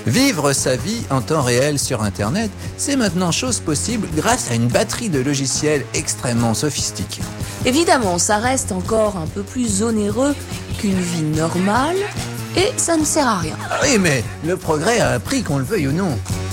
Vivre sa vie en temps réel sur Internet, c'est maintenant chose possible grâce à une batterie de logiciels extrêmement sophistiqués. Évidemment, ça reste encore un peu plus onéreux qu'une vie normale et ça ne sert à rien. Ah oui, mais le progrès a un prix, qu'on le veuille ou non.